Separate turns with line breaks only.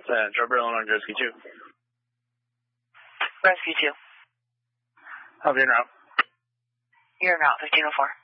Trevor, Illinois, Rescue 2.
Rescue 2.
I'll be en route.
You're en route, 1504.